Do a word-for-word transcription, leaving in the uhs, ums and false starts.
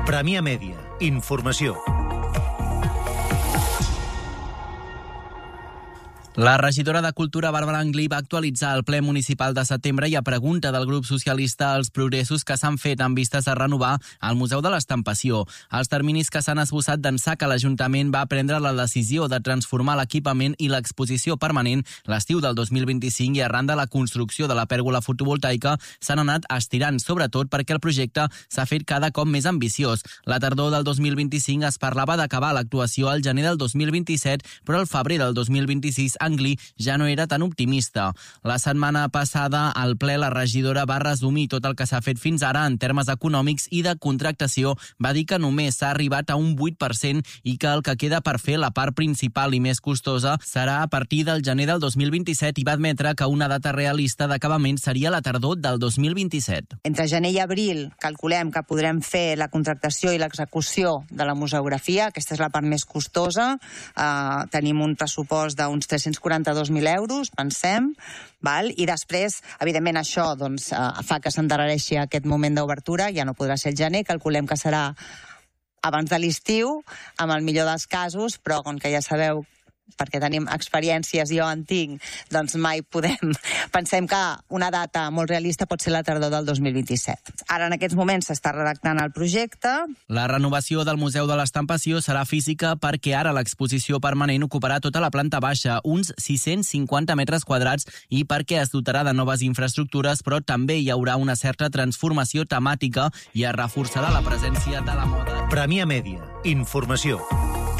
Premià Mèdia. Informació. La regidora de Cultura, Bàrbara Anglí, va actualitzar el ple municipal de setembre i a pregunta del grup socialista els progressos que s'han fet en vistes a renovar el Museu de l'Estampació. Els terminis que s'han esbossat d'ençà que l'Ajuntament va prendre la decisió de transformar l'equipament i l'exposició permanent l'estiu del dos mil vint-i-cinc i arran de la construcció de la pèrgola fotovoltaica s'han anat estirant, sobretot perquè el projecte s'ha fet cada cop més ambiciós. La tardor del dos mil vint-i-cinc es parlava d'acabar l'actuació al gener del dos mil vint-i-set, però al febrer del dos mil vint-i-sis Anglí ja no era tan optimista. La setmana passada, al ple, la regidora va resumir tot el que s'ha fet fins ara en termes econòmics i de contractació. Va dir que només s'ha arribat a un vuit per cent i que el que queda per fer, la part principal i més costosa, serà a partir del gener del dos mil vint-i-set i va admetre que una data realista d'acabament seria la tardor del dos mil vint-i-set. Entre gener i abril calculem que podrem fer la contractació i l'execució de la museografia. Aquesta és la part més costosa. Uh, tenim un pressupost d'uns tres-cents quaranta-dos mil euros, pensem, val? I després, evidentment, això doncs, uh, fa que s'endarrereixi aquest moment d'obertura, ja no podrà ser el gener, calculem que serà abans de l'estiu, amb el millor dels casos, però com que ja sabeu, perquè tenim experiències, jo en tinc, doncs mai podem. Pensem que una data molt realista pot ser la tardor del dos mil vint-i-set. Ara, en aquests moments, s'està redactant el projecte. La renovació del Museu de l'Estampació serà física perquè ara l'exposició permanent ocuparà tota la planta baixa, uns sis-cents cinquanta metres quadrats, i perquè es dotarà de noves infraestructures, però també hi haurà una certa transformació temàtica i es reforçarà la presència de la moda. Premià Mèdia. Informació.